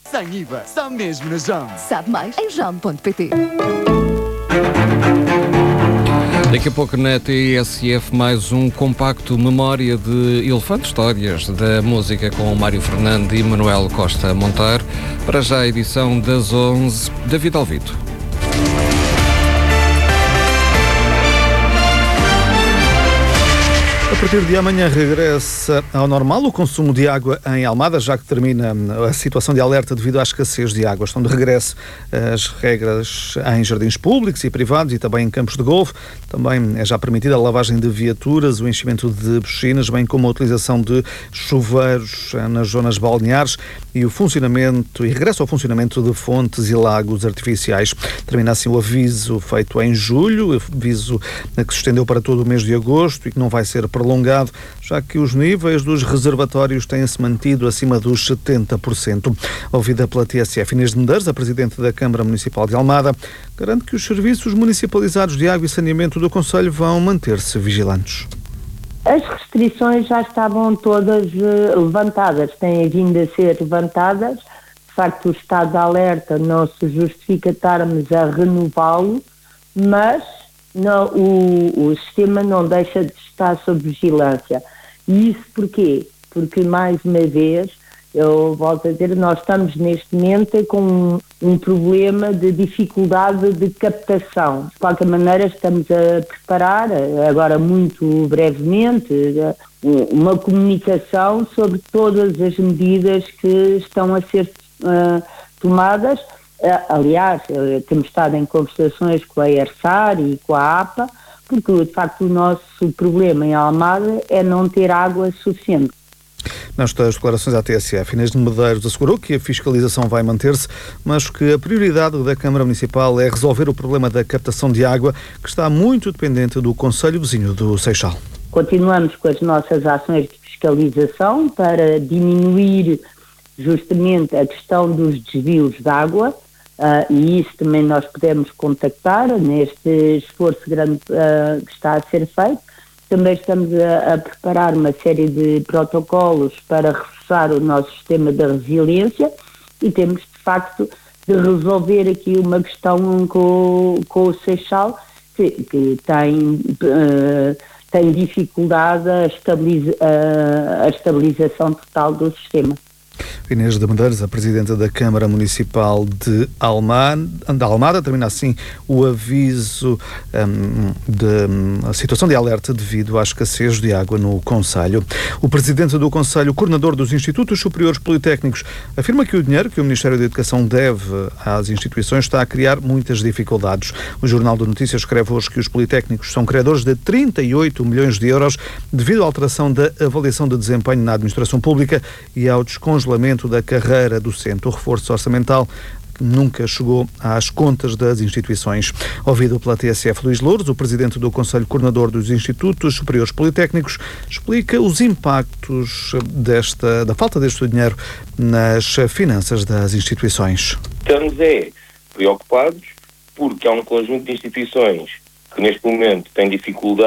Sem IVA, só mesmo na JAM. Sabe mais em jam.pt. Daqui a pouco na TSF mais um compacto Memória de Elefante, histórias da música com Mário Fernando e Manuel Costa Monteiro. Para já a edição das 11, David Alvito. A partir de amanhã regressa ao normal o consumo de água em Almada, já que termina a situação de alerta devido à escassez de água. Estão de regresso as regras em jardins públicos e privados e também em campos de golfe. Também é já permitida a lavagem de viaturas, o enchimento de piscinas, bem como a utilização de chuveiros nas zonas balneares e o funcionamento e regresso ao funcionamento de fontes e lagos artificiais. Termina assim o aviso feito em julho, aviso que se estendeu para todo o mês de agosto e que não vai ser prolongado, já que os níveis dos reservatórios têm-se mantido acima dos 70%. Ouvida pela TSF, Inês de Medeiros, a Presidente da Câmara Municipal de Almada, garante que os serviços municipalizados de água e saneamento do concelho vão manter-se vigilantes. As restrições já estavam todas levantadas, têm vindo a ser levantadas. De facto, o estado de alerta não se justifica estarmos a renová-lo, mas não, o sistema não deixa de estar sob vigilância. E isso porquê? Porque, mais uma vez, eu volto a dizer, nós estamos neste momento com um problema de dificuldade de captação. De qualquer maneira, estamos a preparar, agora muito brevemente, uma comunicação sobre todas as medidas que estão a ser tomadas. Aliás, temos estado em conversações com a ERSAR e com a APA, porque, de facto, o nosso problema em Almada é não ter água suficiente. Nestas declarações à TSF, Inês de Medeiros assegurou que a fiscalização vai manter-se, mas que a prioridade da Câmara Municipal é resolver o problema da captação de água, que está muito dependente do concelho vizinho do Seixal. Continuamos com as nossas ações de fiscalização para diminuir justamente a questão dos desvios de água, e isso também nós podemos contactar neste esforço grande que está a ser feito. Também estamos a preparar uma série de protocolos para reforçar o nosso sistema de resiliência e temos, de facto, de resolver aqui uma questão com o Seixal, que tem dificuldade a estabilização total do sistema. Inês de Medeiros, a Presidenta da Câmara Municipal de Almada, termina assim o aviso da situação de alerta devido à escassez de água no concelho. O Presidente do Conselho, coordenador dos Institutos Superiores Politécnicos, afirma que o dinheiro que o Ministério da Educação deve às instituições está a criar muitas dificuldades. O Jornal de Notícias escreve hoje que os politécnicos são credores de 38 milhões de euros devido à alteração da avaliação de desempenho na administração pública e ao descongelamento da carreira docente. O reforço orçamental nunca chegou às contas das instituições. Ouvido pela TSF, Luís Louros, o Presidente do Conselho Coordenador dos Institutos Superiores Politécnicos, explica os impactos da falta deste dinheiro nas finanças das instituições. Estamos preocupados porque há um conjunto de instituições que neste momento têm dificuldade